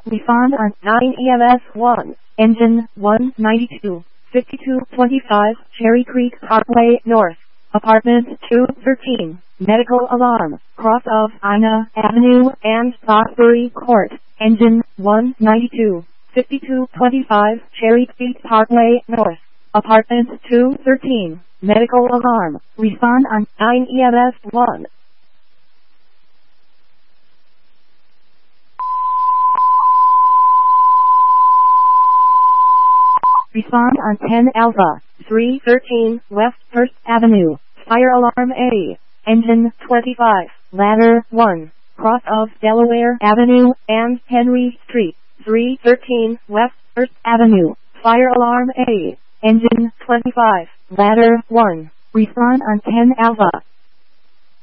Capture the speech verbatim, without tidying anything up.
Respond on nine E M S one. Engine one ninety-two, fifty-two twenty-five Cherry Creek Parkway North. Apartment two thirteen. Medical alarm. Cross of Ina Avenue and Stockbury Court. Engine one ninety-two, fifty-two twenty-five Cherry Creek Parkway North. Apartment two thirteen. Medical alarm. Respond on nine E M S one. Respond on ten Alpha, three thirteen West First Avenue. Fire alarm A. Engine twenty-five. Ladder one. Cross of Delaware Avenue and Henry Street. three thirteen West First Avenue. Fire alarm A. Engine twenty-five. Ladder one. Respond on ten Alpha.